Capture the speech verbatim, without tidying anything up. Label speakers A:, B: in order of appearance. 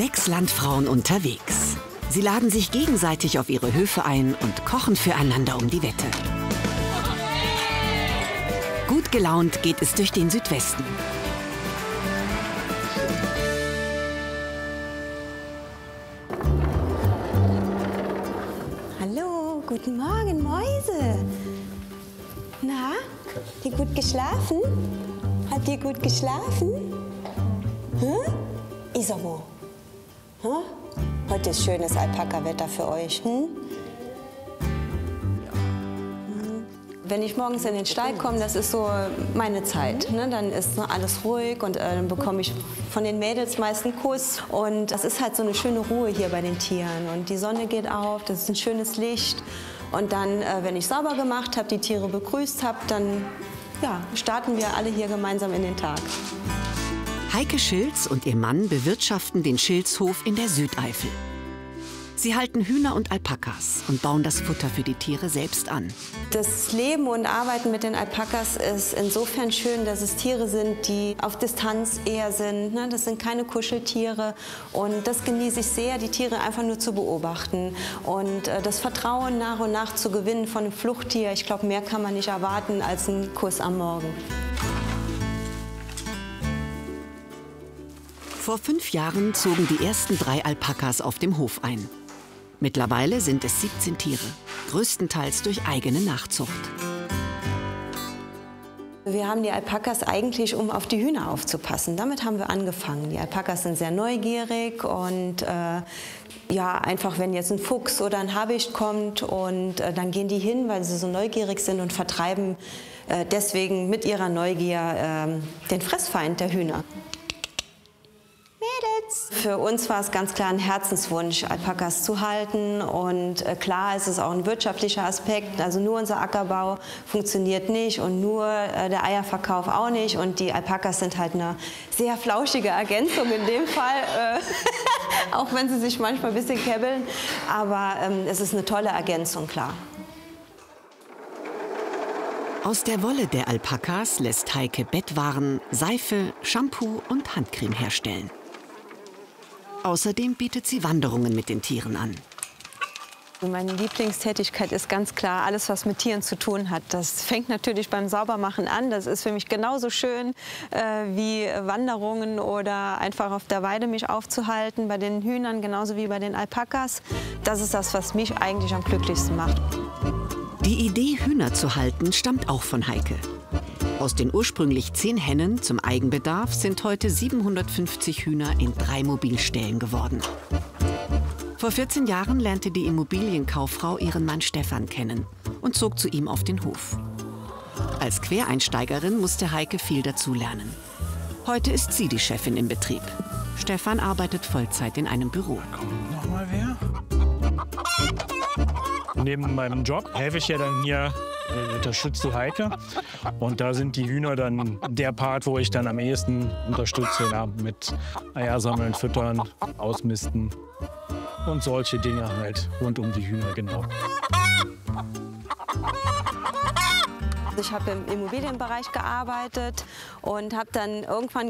A: Sechs Landfrauen unterwegs. Sie laden sich gegenseitig auf ihre Höfe ein und kochen füreinander um die Wette. Gut gelaunt geht es durch den Südwesten.
B: Hallo, guten Morgen, Mäuse. Na, habt ihr gut geschlafen? Habt ihr gut geschlafen? Hm? Isamu, hm? Heute ist schönes Alpaka-Wetter für euch. Hm? Wenn ich morgens in den Stall komme, das ist so meine Zeit. Ne? Dann ist noch alles ruhig und äh, dann bekomme ich von den Mädels meist einen Kuss. Und das ist halt so eine schöne Ruhe hier bei den Tieren. Und die Sonne geht auf, das ist ein schönes Licht. Und dann, äh, wenn ich sauber gemacht habe, die Tiere begrüßt habe, dann ja, starten wir alle hier gemeinsam in den Tag.
A: Heike Schilz und ihr Mann bewirtschaften den Schilzhof in der Südeifel. Sie halten Hühner und Alpakas und bauen das Futter für die Tiere selbst an.
B: Das Leben und Arbeiten mit den Alpakas ist insofern schön, dass es Tiere sind, die auf Distanz eher sind. Ne? Das sind keine Kuscheltiere und das genieße ich sehr, die Tiere einfach nur zu beobachten. Und äh, das Vertrauen nach und nach zu gewinnen von einem Fluchttier, ich glaube, mehr kann man nicht erwarten als einen Kuss am Morgen.
A: Vor fünf Jahren zogen die ersten drei Alpakas auf dem Hof ein. Mittlerweile sind es siebzehn Tiere, größtenteils durch eigene Nachzucht.
B: Wir haben die Alpakas eigentlich, um auf die Hühner aufzupassen. Damit haben wir angefangen. Die Alpakas sind sehr neugierig und äh, ja, einfach wenn jetzt ein Fuchs oder ein Habicht kommt und äh, dann gehen die hin, weil sie so neugierig sind und vertreiben äh, deswegen mit ihrer Neugier äh, den Fressfeind der Hühner. Für uns war es ganz klar ein Herzenswunsch, Alpakas zu halten. Und äh, klar ist es auch ein wirtschaftlicher Aspekt. Also nur unser Ackerbau funktioniert nicht und nur äh, der Eierverkauf auch nicht. Und die Alpakas sind halt eine sehr flauschige Ergänzung in dem Fall. Äh, auch wenn sie sich manchmal ein bisschen käbbeln. Aber ähm, es ist eine tolle Ergänzung, klar.
A: Aus der Wolle der Alpakas lässt Heike Bettwaren, Seife, Shampoo und Handcreme herstellen. Außerdem bietet sie Wanderungen mit den Tieren an.
B: Meine Lieblingstätigkeit ist ganz klar alles, was mit Tieren zu tun hat. Das fängt natürlich beim Saubermachen an. Das ist für mich genauso schön äh, wie Wanderungen oder einfach auf der Weide mich aufzuhalten. Bei den Hühnern genauso wie bei den Alpakas. Das ist das, was mich eigentlich am glücklichsten macht.
A: Die Idee, Hühner zu halten, stammt auch von Heike. Aus den ursprünglich zehn Hennen zum Eigenbedarf sind heute siebenhundertfünfzig Hühner in drei Mobilställen geworden. Vor vierzehn Jahren lernte die Immobilienkauffrau ihren Mann Stefan kennen und zog zu ihm auf den Hof. Als Quereinsteigerin musste Heike viel dazulernen. Heute ist sie die Chefin im Betrieb. Stefan arbeitet Vollzeit in einem Büro.
C: Kommt noch mal wer? Neben meinem Job helfe ich ja dann hier, äh, unterstütze Heike. Und da sind die Hühner dann der Part, wo ich dann am ehesten unterstütze, ja, mit Eier sammeln, füttern, ausmisten und solche Dinge halt rund um die Hühner, genau.
B: Ich habe im Immobilienbereich gearbeitet und habe dann irgendwann